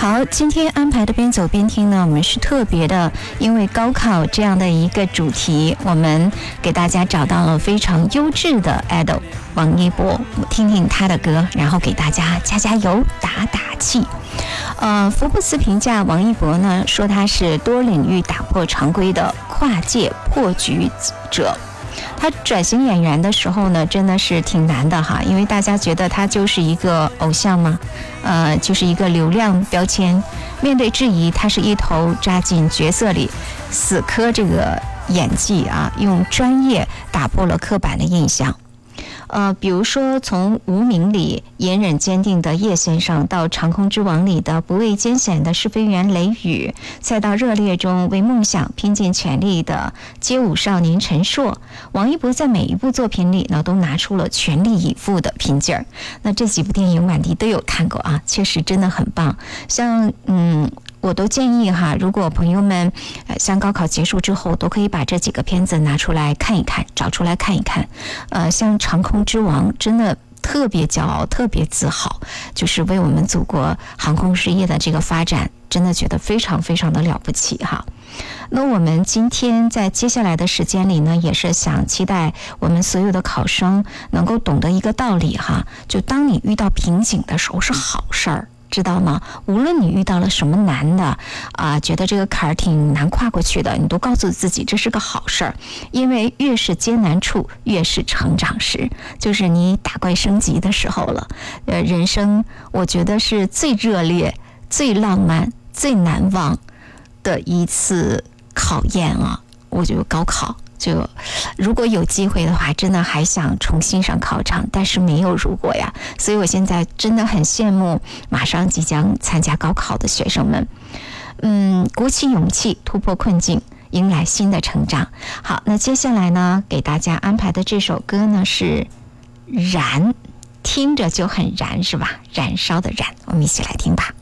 好，今天安排的边走边听呢，我们是特别的，因为高考这样的一个主题，我们给大家找到了非常优质的 idol 王一博，听听他的歌，然后给大家加加油、打打气。福布斯评价王一博呢，说他是多领域打破常规的跨界破局者。他转型演员的时候呢，真的是挺难的哈，因为大家觉得他就是一个偶像嘛，就是一个流量标签。面对质疑，他是一头扎进角色里，死磕这个演技啊，用专业打破了刻板的印象。比如说从无名里隐忍坚定的叶先生，到长空之王里的不畏艰险的试飞员雷雨，再到热烈中为梦想拼尽全力的街舞少年陈硕，王一博在每一部作品里呢，都拿出了全力以赴的拼劲儿。那这几部电影满地都有看过啊，确实真的很棒。像我都建议哈，如果朋友们像高考结束之后，都可以把这几个片子拿出来看一看，找出来看一看。像《长空之王》真的特别骄傲，特别自豪，就是为我们祖国航空事业的这个发展，真的觉得非常非常的了不起哈。那我们今天在接下来的时间里呢，也是想期待我们所有的考生能够懂得一个道理哈，就当你遇到瓶颈的时候是好事儿。知道吗？无论你遇到了什么难的觉得这个坎儿挺难跨过去的，你都告诉自己这是个好事儿，因为越是艰难处越是成长时，就是你打怪升级的时候了。人生我觉得是最热烈、最浪漫、最难忘的一次考验啊！我觉得高考。就如果有机会的话，真的还想重新上考场，但是没有如果呀。所以我现在真的很羡慕马上即将参加高考的学生们，鼓起勇气，突破困境，迎来新的成长。好，那接下来呢，给大家安排的这首歌呢是燃，听着就很燃是吧？燃烧的燃，我们一起来听吧。